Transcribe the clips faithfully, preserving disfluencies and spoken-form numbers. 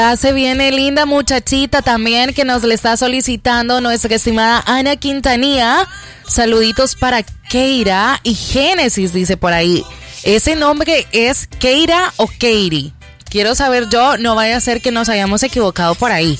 Ya se viene linda muchachita también que nos le está solicitando nuestra estimada Ana Quintanilla. Saluditos para Keira y Génesis, dice por ahí. ¿Ese nombre es Keira o Keiri? Quiero saber yo, no vaya a ser que nos hayamos equivocado por ahí.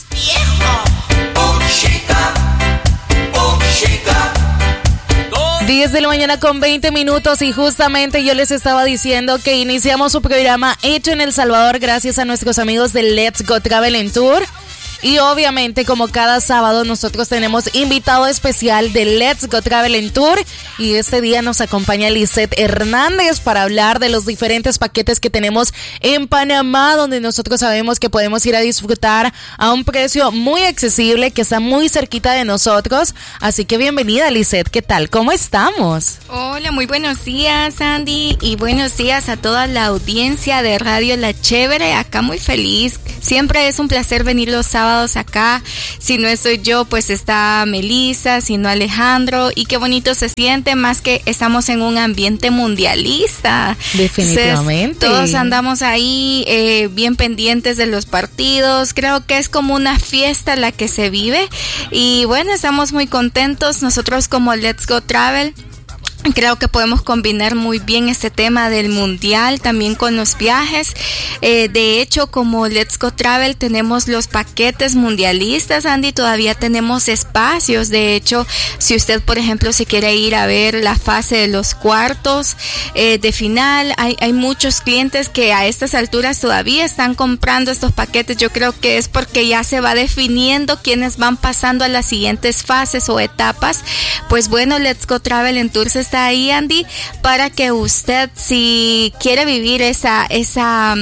diez de la mañana con veinte minutos y justamente yo les estaba diciendo que iniciamos su programa hecho en El Salvador gracias a nuestros amigos de Let's Go Travel and Tour. Y obviamente, como cada sábado, nosotros tenemos invitado especial de Let's Go Travel and Tour. Y este día nos acompaña Lisette Hernández para hablar de los diferentes paquetes que tenemos en Panamá, donde nosotros sabemos que podemos ir a disfrutar a un precio muy accesible, que está muy cerquita de nosotros. Así que bienvenida, Lisette. ¿Qué tal? ¿Cómo estamos? Hola, muy buenos días, Andy. Y buenos días a toda la audiencia de Radio La Chévere. Acá muy feliz. Siempre es un placer venir los sábados acá. Si no estoy yo, pues está Melissa, si no Alejandro, y qué bonito se siente, más que estamos en un ambiente mundialista. Definitivamente. Entonces, todos andamos ahí eh, bien pendientes de los partidos. Creo que es como una fiesta la que se vive y bueno, estamos muy contentos nosotros como Let's Go Travel. Creo que podemos combinar muy bien este tema del mundial también con los viajes. Eh, de hecho, como Let's Go Travel tenemos los paquetes mundialistas, Andy, todavía tenemos espacios. De hecho, si usted, por ejemplo, se quiere ir a ver la fase de los cuartos eh, de final, hay, hay muchos clientes que a estas alturas todavía están comprando estos paquetes. Yo creo que es porque ya se va definiendo quiénes van pasando a las siguientes fases o etapas. Pues bueno, Let's Go Travel en Tours está ahí, Andy, para que usted, si quiere vivir esa esa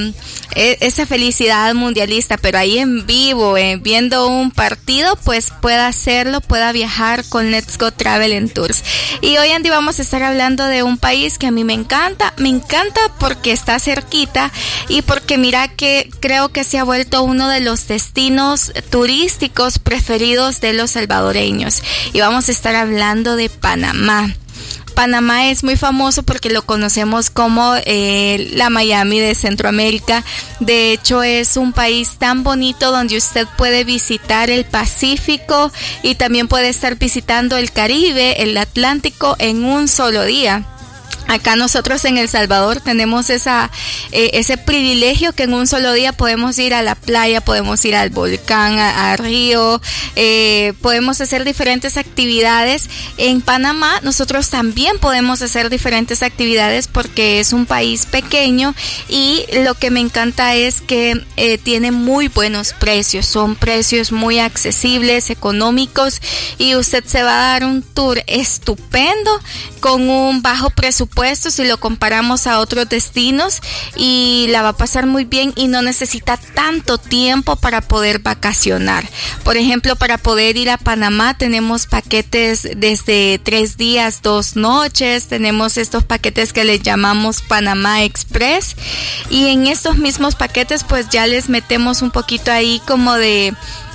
esa felicidad mundialista, pero ahí en vivo, eh, viendo un partido, pues pueda hacerlo, pueda viajar con Let's Go Travel and Tours. Y hoy, Andy, vamos a estar hablando de un país que a mí me encanta, me encanta porque está cerquita y porque mira que creo que se ha vuelto uno de los destinos turísticos preferidos de los salvadoreños. Y vamos a estar hablando de Panamá. Panamá es muy famoso porque lo conocemos como eh, la Miami de Centroamérica. De hecho, es un país tan bonito donde usted puede visitar el Pacífico y también puede estar visitando el Caribe, el Atlántico en un solo día. Acá nosotros en El Salvador tenemos esa eh, ese privilegio que en un solo día podemos ir a la playa, podemos ir al volcán, a, a río, eh, podemos hacer diferentes actividades. En Panamá nosotros también podemos hacer diferentes actividades porque es un país pequeño y lo que me encanta es que eh, tiene muy buenos precios, son precios muy accesibles, económicos y usted se va a dar un tour estupendo con un bajo presupuesto si lo comparamos a otros destinos y la va a pasar muy bien y no necesita tanto tiempo para poder vacacionar. Por ejemplo, para poder ir a Panamá tenemos paquetes desde tres días, dos noches, tenemos estos paquetes que les llamamos Panamá Express y en estos mismos paquetes pues ya les metemos un poquito ahí como de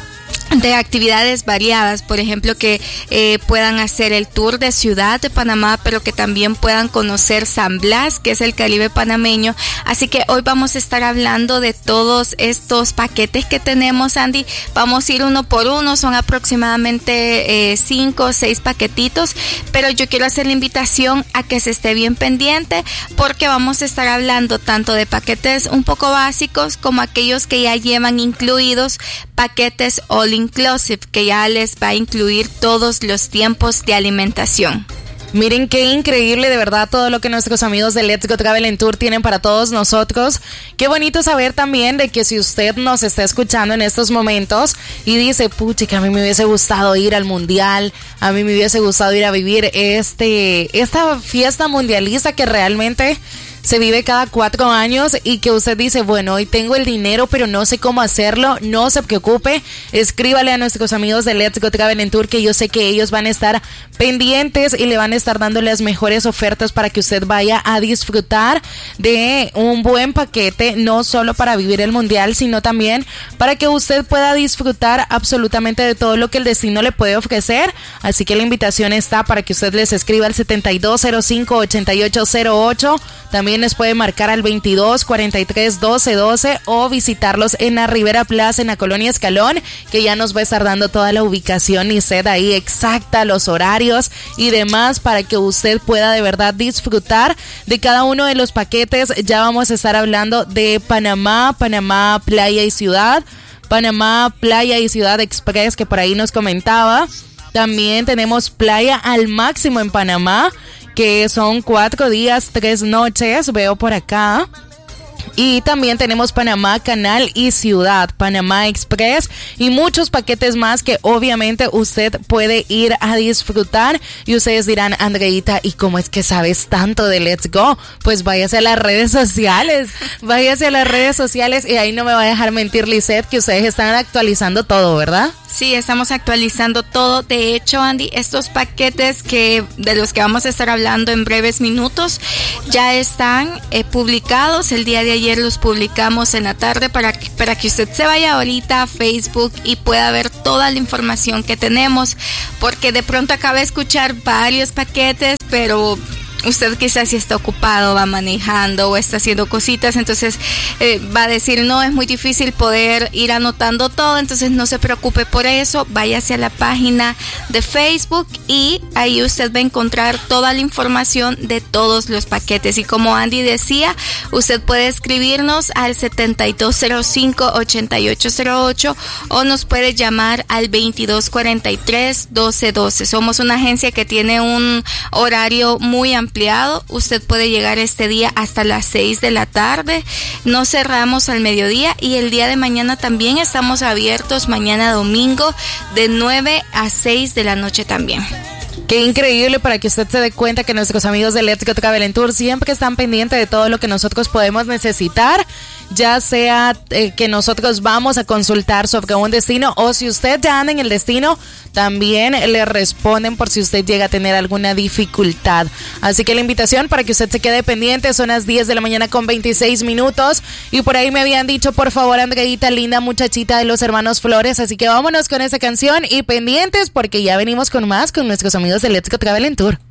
de actividades variadas, por ejemplo que eh, puedan hacer el tour de Ciudad de Panamá, pero que también puedan conocer San Blas, que es el Caribe panameño. Así que hoy vamos a estar hablando de todos estos paquetes que tenemos, Andy. Vamos a ir uno por uno, son aproximadamente eh, cinco o seis paquetitos, pero yo quiero hacer la invitación a que se esté bien pendiente porque vamos a estar hablando tanto de paquetes un poco básicos como aquellos que ya llevan incluidos paquetes all inclusive, que ya les va a incluir todos los tiempos de alimentación. Miren qué increíble, de verdad, todo lo que nuestros amigos de Let's Go Travel and Tour tienen para todos nosotros. Qué bonito saber también de que si usted nos está escuchando en estos momentos y dice, pucha, que a mí me hubiese gustado ir al mundial, a mí me hubiese gustado ir a vivir este esta fiesta mundialista que realmente se vive cada cuatro años y que usted dice, bueno, hoy tengo el dinero, pero no sé cómo hacerlo, no se preocupe, escríbale a nuestros amigos de Let's Go Travel and Tour, que yo sé que ellos van a estar pendientes y le van a estar dando las mejores ofertas para que usted vaya a disfrutar de un buen paquete, no solo para vivir el mundial, sino también para que usted pueda disfrutar absolutamente de todo lo que el destino le puede ofrecer. Así que la invitación está para que usted les escriba al setenta y dos cero cinco, ochenta y ocho cero ocho, también también les puede marcar al veintidós cuarenta y tres doce doce o visitarlos en la Rivera Plaza en la Colonia Escalón, que ya nos va a estar dando toda la ubicación y sed ahí exacta, los horarios y demás para que usted pueda de verdad disfrutar de cada uno de los paquetes. Ya vamos a estar hablando de Panamá, Panamá, Playa y Ciudad, Panamá, Playa y Ciudad Express, que por ahí nos comentaba. También tenemos Playa al Máximo en Panamá, que son cuatro días, tres noches, veo por acá. Y también tenemos Panamá, Canal y Ciudad, Panamá Express y muchos paquetes más que obviamente usted puede ir a disfrutar. Y ustedes dirán, Andreita, ¿y cómo es que sabes tanto de Let's Go? Pues váyase a las redes sociales, váyase a las redes sociales y ahí no me va a dejar mentir Lisette que ustedes están actualizando todo, ¿verdad? Sí, estamos actualizando todo. De hecho, Andy, estos paquetes que de los que vamos a estar hablando en breves minutos ya están eh, publicados. El día de ayer los publicamos en la tarde para que, para que usted se vaya ahorita a Facebook y pueda ver toda la información que tenemos, porque de pronto acaba de escuchar varios paquetes, pero usted quizás si está ocupado, va manejando o está haciendo cositas, entonces eh, va a decir, no, es muy difícil poder ir anotando todo, entonces no se preocupe por eso, váyase a la página de Facebook y ahí usted va a encontrar toda la información de todos los paquetes. Y como Andy decía, usted puede escribirnos al setenta y dos cero cinco, ochenta y ocho cero ocho o nos puede llamar al veintidós cuarenta y tres doce doce. Somos una agencia que tiene un horario muy amplio. Usted puede llegar este día hasta las seis de la tarde. No cerramos al mediodía y el día de mañana también estamos abiertos, mañana domingo de nueve a seis de la noche también. Qué increíble, para que usted se dé cuenta que nuestros amigos de Let's Go Travel Tour siempre están pendientes de todo lo que nosotros podemos necesitar, ya sea eh, que nosotros vamos a consultar sobre un destino o si usted ya anda en el destino, también le responden por si usted llega a tener alguna dificultad. Así que la invitación para que usted se quede pendiente, son las diez de la mañana con veintiséis minutos y por ahí me habían dicho, por favor, Andreita, linda muchachita de los hermanos Flores, así que vámonos con esa canción y pendientes porque ya venimos con más con nuestros amigos de Let's Go Travel Tour.